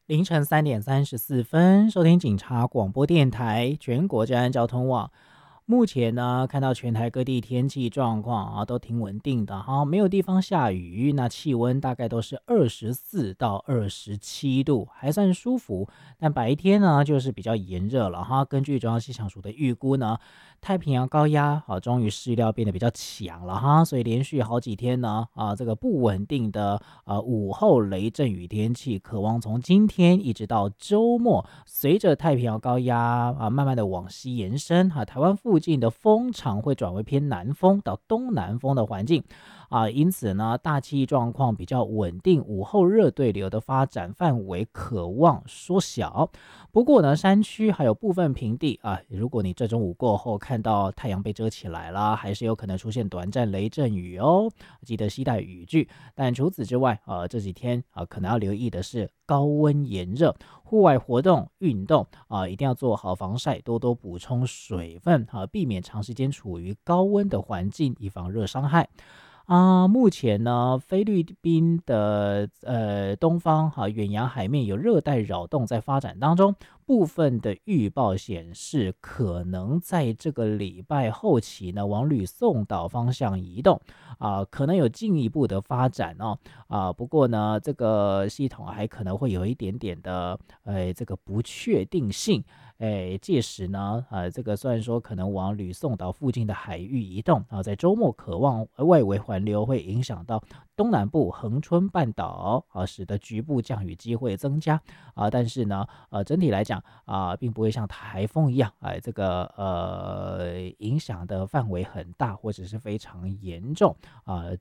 凌晨3点34分，收听警察广播电台全国治安交通网。目前呢，看到全台各地天气状况都挺稳定的哈，没有地方下雨，那气温大概都是24到27度，还算舒服。但白天呢，就是比较炎热了哈。根据中央气象署的预估呢，太平洋高压终于势料变得比较强了哈，所以连续好几天呢这个不稳定的午后雷阵雨天气，渴望从今天一直到周末，随着太平洋高压慢慢的往西延伸台湾附近的风场会转为偏南风到东南风的环境因此呢，大气状况比较稳定，午后热对流的发展范围可望缩小。不过呢，山区还有部分平地如果你这中午过后看到太阳被遮起来了，还是有可能出现短暂雷阵雨哦，记得携带雨具。但除此之外这几天可能要留意的是高温炎热，户外活动运动一定要做好防晒，多多补充水分避免长时间处于高温的环境，以防热伤害。目前呢，菲律宾的东方远洋海面有热带扰动在发展当中，部分的预报显示，可能在这个礼拜后期呢，往吕宋岛方向移动可能有进一步的发展不过呢，这个系统还可能会有一点点的这个不确定性。届时呢，这个虽然说可能往吕宋岛附近的海域移动在周末渴望外围环流会影响到东南部恒春半岛使得局部降雨机会增加但是呢，整体来讲并不会像台风一样这个影响的范围很大或者是非常严重